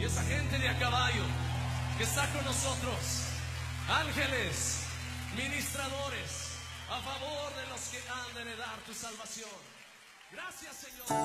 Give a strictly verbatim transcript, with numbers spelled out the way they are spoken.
esa gente de a caballo que está con nosotros, ángeles, ministradores, a favor de los que han de heredar tu salvación. Gracias, Señor.